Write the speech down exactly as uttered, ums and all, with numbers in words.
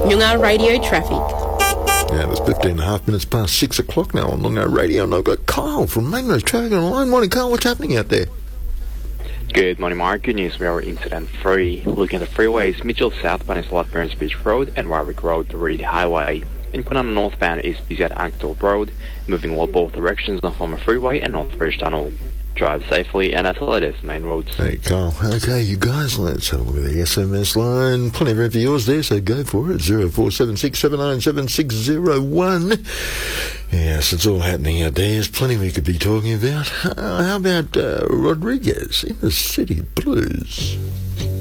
Noongar Radio traffic. Yeah, it's fifteen and a half minutes past six o'clock now on Noongar Radio, and I've got Kyle from Magno's Traffic on the line. Morning, Kyle. What's happening out there? Good morning, Mark. Good news. We are incident-free. Looking at the freeways, Mitchell southbound is Lot Burns Beach Road and Warwick Road to Reedy Highway. In Kwinana northbound is busy at Ankthorpe Road, moving well both directions on Former Freeway and North Bridge Tunnel. Drive safely, and that's all it is, main roads. Hey, Kyle. Okay, you guys, let's have a look at the S M S line. Plenty of room for yours there, so go for it. zero four seven six seven nine seven six zero one. Yes, it's all happening out there. There's plenty we could be talking about. Uh, how about uh, Rodriguez in the City Blues?